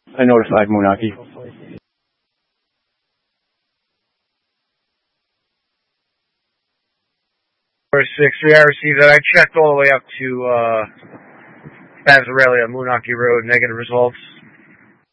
I notified Moonaki. 463, I received that. I checked all the way up to Bazarelli on Moonaki Road, negative results.